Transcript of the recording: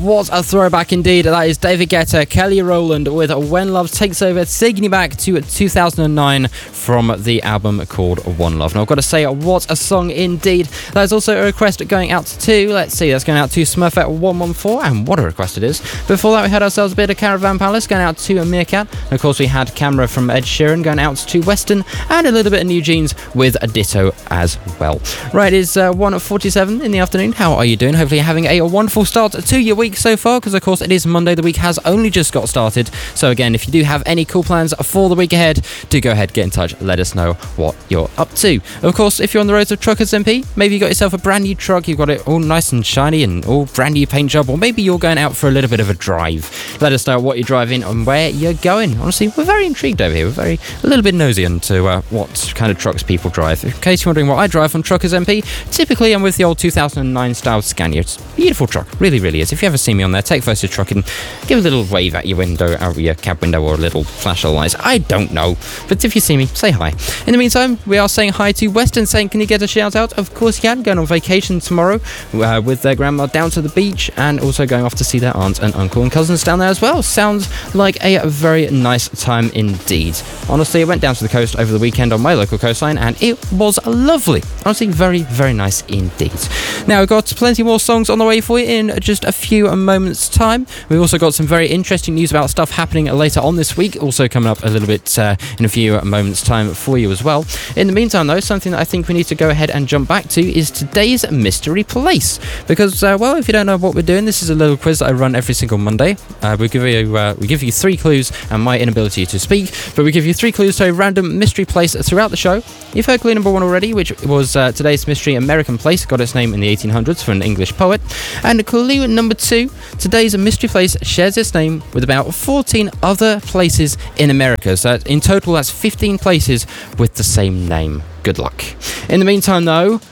what a throwback indeed. That is David Guetta, Kelly Rowland with When Love Takes Over, taking you back to 2009 from the album called One Love. Now, I've got to say, what a song indeed. That is also a request going out to, let's see, that's going out to Smurfette114, and what a request it is. Before that, we had ourselves a bit of Caravan Palace going out to Meerkat. And of course, we had Camera from Ed Sheeran going out to Western, and a little bit of New Jeans with a Ditto as well. Right, it is 1:47 in the afternoon. How are you doing? Hopefully you're having a wonderful start to your week so far, because of course it is Monday. The week has only just got started. So again, if you do have any cool plans for the week ahead, do go ahead, get in touch, let us know what you're up to. Of course, if you're on the roads of Truckers MP, maybe you got yourself a brand new truck, you've got it all nice and shiny and all brand new paint job, or maybe you're going out for a little bit of a drive. Let us know what you're driving and where you're going. Honestly, we're very intrigued over here. We're a little bit nosy into what kind of trucks people drive. In case you're wondering what I drive on Truckers MP, typically I'm with the old 2009 style Scania. It's a beautiful truck, really, really is. If you ever see me on there, take photos of the truck and give a little wave at your window, out your cab window, or a little flash of lights. I don't know, but if you see me, say hi. In the meantime, we are saying hi to Western, saying, can you get a shout out? Of course you can. Going on vacation tomorrow with their grandma down to the beach, and also going off to see their aunt and uncle and cousins down there as well. Sounds like a very nice time indeed. Honestly, I went down to the coast over the weekend on my local coastline, and it was lovely. Honestly, very, very nice indeed. Now, we've got plenty more songs on the way for you in just a few moments' time. We've also got some very interesting news about stuff happening later on this week, also coming up a little bit in a few moments' time for you as well. In the meantime, though, something that I think we need to go ahead and jump back to is today's Mystery Place. Because, well, if you don't know what we're doing, this is a little quiz that I run every single Monday. We give you 3 clues and my inability to speak, but we give you 3 clues to a random mystery place throughout the show. You've heard clue number 1 already, which was today's mystery American place, got its name in the 1800s for an English poet. And clue number 2, today's mystery place shares its name with about 14 other places in America. So in total, that's 15 places with the same name. Good luck. In the meantime, though,